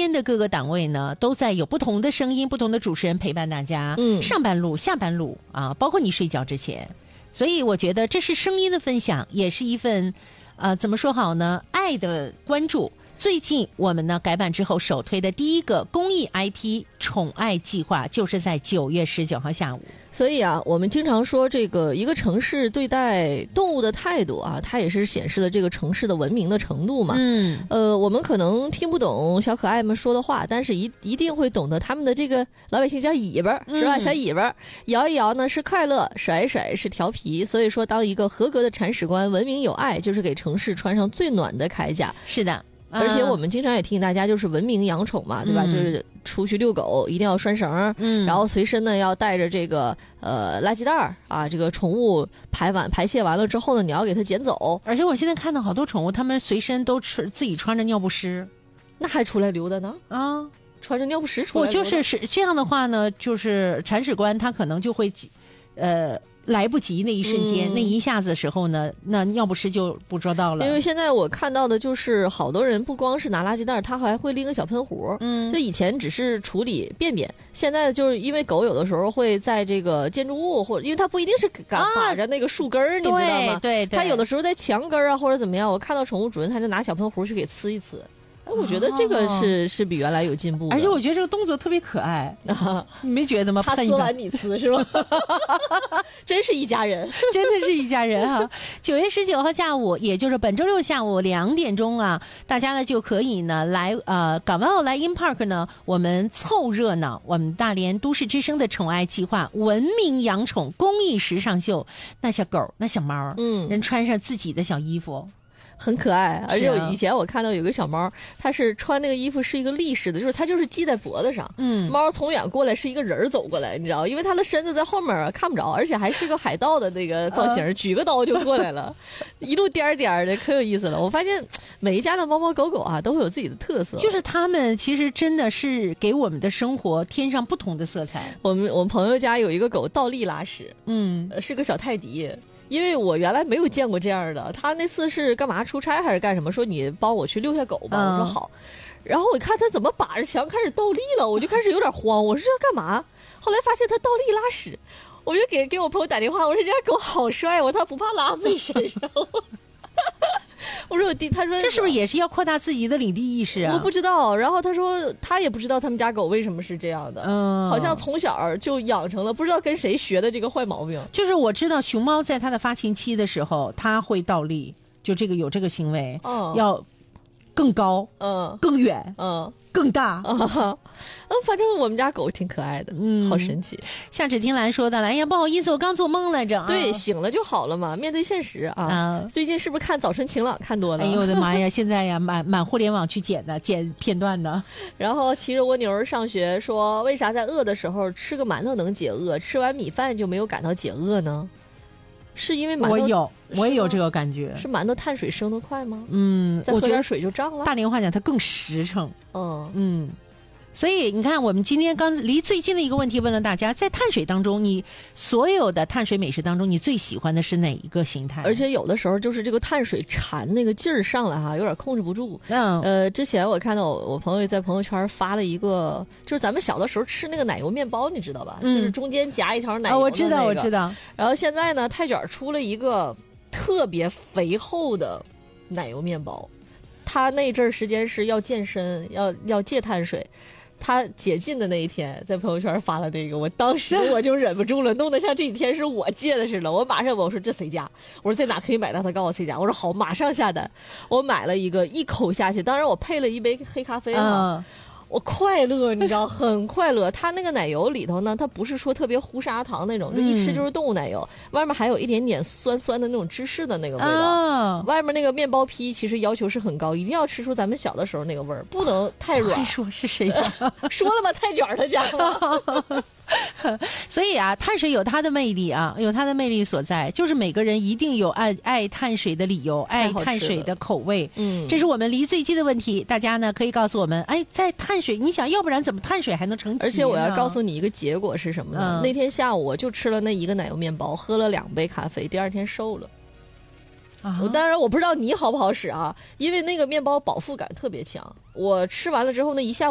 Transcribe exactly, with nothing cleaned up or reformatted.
天的各个档位呢，都在有不同的声音、不同的主持人陪伴大家。 嗯， 上班路、下班路啊，包括你睡觉之前。所以我觉得这是声音的分享，也是一份，呃，怎么说好呢？爱的关注。最近我们呢改版之后首推的第一个公益 I P 宠爱计划，就是在九月十九号下午。 所以啊，我们经常说这个一个城市对待动物的态度啊，它也是显示了这个城市的文明的程度嘛。 嗯， 呃，我们可能听不懂小可爱们说的话，但是一一定会懂得他们的这个老百姓叫尾巴，是吧？嗯、小尾巴摇一摇呢是快乐，甩一甩是调皮。所以说，当一个合格的铲屎官，文明有爱，就是给城市穿上最暖的铠甲。 是的。 而且我们经常也提醒大家，就是文明养宠嘛，对吧？嗯、就是出去遛狗一定要拴绳，嗯，然后随身呢要带着这个呃垃圾袋啊，这个宠物排完排泄完了之后呢，你要给它捡走。 而且我现在看到好多宠物，他们随身都吃自己穿着尿不湿， 那还出来溜达呢？啊，穿着尿不湿出来溜达。 我就是是这样的话呢，就是铲屎官他可能就会，呃。来不及那一瞬间、嗯、那一下子的时候呢，那尿不湿就不知道了。 因为现在我看到的就是好多人不光是拿垃圾袋，他还会拎个小喷壶。嗯，就以前只是处理便便，现在就是因为狗有的时候会在这个建筑物，或者因为它不一定是赶把着那个树根儿、啊，你知道吗？ 对 对, 对， 它有的时候在墙根啊或者怎么样，我看到宠物主人他就拿小喷壶去给呲一呲。哎，我觉得这个是、哦、是比原来有进步的， 而且我觉得这个动作特别可爱，啊、你没觉得吗？ 他呲完你呲是吧？真是一家人， 真的是一家人哈、啊！九月十九号下午，也就是本周六下午两点钟啊，大家呢就可以呢来呃港湾奥莱 In Park 呢，我们凑热闹，我们大连都市之声的宠爱计划，文明养宠公益时尚秀，那小狗那小猫，嗯，人穿上自己的小衣服。 很可爱，而且以前我看到有个小猫，它是穿那个衣服是一个立式的，就是它就是系在脖子上。嗯，猫从远过来是一个人走过来，你知道，因为它的身子在后面啊看不着，而且还是个海盗的那个造型，呃、举个刀就过来了，一路颠颠的，可有意思了。我发现每一家的猫猫狗狗啊都会有自己的特色， 就是它们其实真的是给我们的生活添上不同的色彩。 我们我们朋友家有一个狗倒立拉屎，嗯，是个小泰迪。因为我原来没有见过这样的，他那次是干嘛出差还是干什么？说你帮我去遛下狗吧，嗯、我说好。然后我看他怎么把着墙开始倒立了，我就开始有点慌，我说这干嘛？后来发现他倒立拉屎，我就给给我朋友打电话，我说这家狗好帅哦，他不怕拉自己身上。我说我弟，他说这是不是也是要扩大自己的领地意识啊？ 我不知道。然后他说他也不知道他们家狗为什么是这样的，嗯，好像从小就养成了不知道跟谁学的这个坏毛病。 就是我知道熊猫在它的发情期的时候，它会倒立，就这个有这个行为，嗯，要更高，嗯，更远，嗯。更大啊， 嗯，反正我们家狗挺可爱的，嗯，好神奇。 像芷听兰说的了，哎呀，不好意思，我刚做梦来着。 对， 啊、 醒了就好了嘛，面对现实啊。啊最近是不是看《早晨晴朗》看多了？ 哎呦我的妈呀，现在呀，满满互联网去剪的，剪片段的。 然后骑着蜗牛儿上学，说为啥在饿的时候吃个馒头能解饿，吃完米饭就没有感到解饿呢？是因为馒头我有，我也有这个感觉。 是馒头碳水升得快吗？嗯，再喝点水就胀了。 大连话讲，它更实诚。嗯嗯，所以你看，我们今天刚离最近的一个问题问了大家，在碳水当中，你所有的碳水美食当中，你最喜欢的是哪一个形态？ 而且有的时候就是这个碳水馋那个劲儿上来哈，有点控制不住。嗯，呃，之前我看到我我朋友在朋友圈发了一个，就是咱们小的时候吃那个奶油面包，你知道吧？嗯、就是中间夹一条奶油、那个哦。我知道，我知道。 然后现在呢，泰卷出了一个特别肥厚的奶油面包，他那阵儿时间是要健身，要要戒碳水。他解禁的那一天，在朋友圈发了那个，我当时我就忍不住了，弄得像这几天是我戒的似的。我马上我说这谁家？我说在哪可以买到？他告诉我谁家？我说好，马上下单。我买了一个，一口下去，当然我配了一杯黑咖啡嘛。嗯我快乐，你知道，很快乐。它那个奶油里头呢，它不是说特别糊砂糖那种，就一吃就是动物奶油，嗯、外面还有一点点酸酸的那种芝士的那个味道。哦、外面那个面包坯其实要求是很高，一定要吃出咱们小的时候那个味儿，不能太软。 快说是谁家？ 说了吧，菜卷他家了。 所以啊，碳水有它的魅力啊，有它的魅力所在，就是每个人一定有爱爱碳水的理由，爱碳水的口味。嗯，这是我们离最近的问题，大家呢可以告诉我们，哎，在碳水，你想要不然怎么碳水还能成结呢？ 而且我要告诉你一个结果是什么呢？嗯、那天下午我就吃了那一个奶油面包，喝了两杯咖啡，第二天瘦了。啊、我当然我不知道你好不好使啊，因为那个面包饱腹感特别强，我吃完了之后呢，一下午。